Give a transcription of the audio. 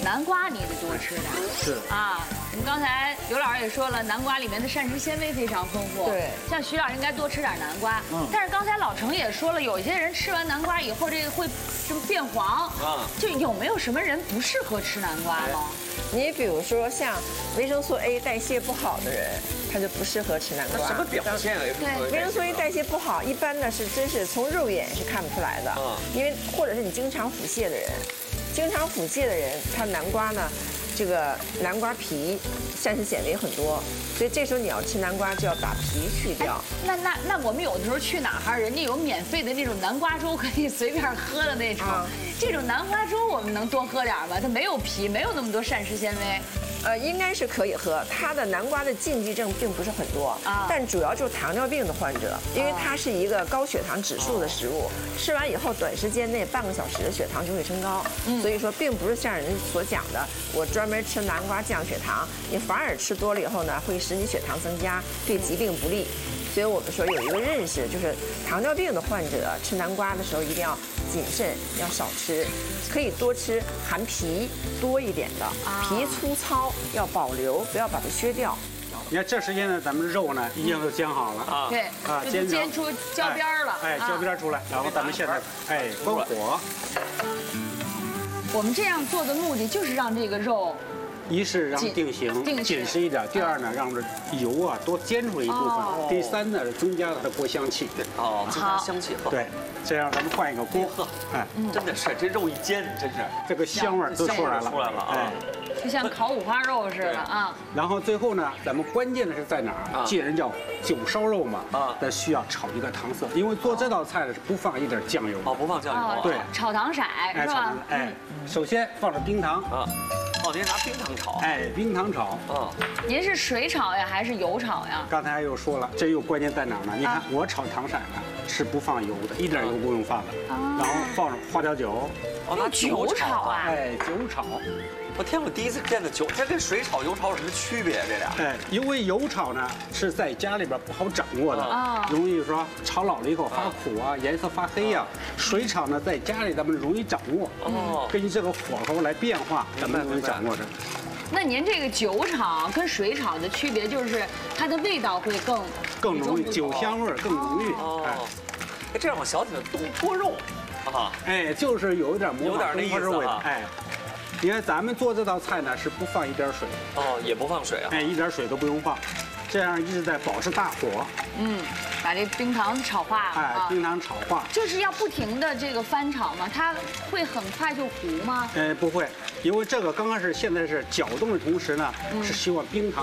南瓜你得多吃点。 是啊，我们刚才刘老师也说了，南瓜里面的膳食纤维非常丰富。 对， 像徐老师应该多吃点南瓜。但是刚才老程也说了，有一些人吃完南瓜以后，这个会这个变黄。啊。就有没有什么人不适合吃南瓜吗？ 你比如说像维生素 A 代谢不好的人，他就不适合吃南瓜。 什么表现啊？ 对，维生素 A 代谢不好，一般呢是真是从肉眼是看不出来的。因为或者是你经常腹泻的人，他南瓜呢，这个南瓜皮膳食纤维很多，所以这时候你要吃南瓜就要把皮去掉。 那我们有的时候去哪儿，人家有免费的那种南瓜粥可以随便喝的那种。这种南瓜粥我们能多喝点吗？它没有皮，没有那么多膳食纤维。 应该是可以喝。它的南瓜的禁忌症并不是很多，但主要就是糖尿病的患者，因为它是一个高血糖指数的食物，吃完以后短时间内半个小时的血糖就会升高。所以说，并不是像人所讲的，我专门吃南瓜降血糖，你反而吃多了以后呢，会使你血糖增加，对疾病不利。所以我们说有一个认识，就是糖尿病的患者吃南瓜的时候一定要谨慎，要少吃，可以多吃含皮多一点的，皮粗糙要保留，不要把它削掉。 你看这时间呢，咱们肉呢已经都煎好了啊， 对啊，煎出焦边了， 焦边出来，然后咱们现在关火。 我们这样做的目的就是让这个肉。 一是让定型紧实一点，第二呢让这油啊多煎出一部分，第三呢增加它的锅香气。 增加香气。 对，这样咱们换一个锅， 真的是这肉一煎，真是这个香味都出来了， 就像烤五花肉似的啊。 然后最后呢，咱们关键的是在哪儿？既然叫酒烧肉嘛，那需要炒一个糖色，因为做这道菜呢是不放一点酱油。 不放酱油。 对，炒糖色是吧？ 首先放着冰糖。 您拿冰糖炒？ 冰糖炒。 您是水炒呀，还是油炒呀？ 刚才又说了，这又关键在哪儿呢？你看我炒糖色呢是不放油的，一点油不用放的，然后放上花雕酒。 用酒炒啊？ 酒炒。 我天，我第一次见到酒，它跟水炒、油炒有什么区别？这俩？ 因为油炒呢是在家里边不好掌握的，容易说炒老了以后发苦啊，颜色发黑呀。水炒呢在家里咱们容易掌握，根据这个火候来变化，咱们容易掌握着。 那您这个酒炒跟水炒的区别就是它的味道会更浓郁，酒香味更浓郁。 这让我想起了东坡肉， 就是有一点模仿东坡肉味。你看咱们做这道菜呢是不放一点水， 也不放水啊， 一点水都不用放，这样一直在保持大火， 把这冰糖炒化了， 冰糖炒化， 就是要不停的这个翻炒吗？它会很快就糊吗？ 不会，因为这个刚开始现在是搅动的同时呢，是希望冰糖